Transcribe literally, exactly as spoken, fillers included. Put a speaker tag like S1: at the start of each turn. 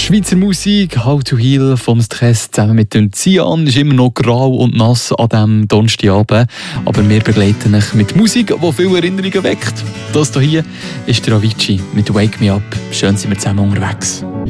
S1: Schweizer Musik, How to Heal vom Stress zusammen mit dem Cian. Ist immer noch grau und nass an diesem Donnerstagabend. Aber wir begleiten euch mit Musik, die viele Erinnerungen weckt. Das hier ist der Avicii mit Wake Me Up. Schön sind wir zusammen unterwegs.